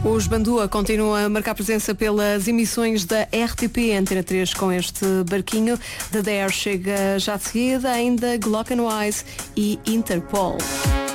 Os Bandua continuam a marcar presença pelas emissões da RTP Antena 3 com este barquinho. The Dare chega já de seguida, ainda Glock and Wise e Interpol.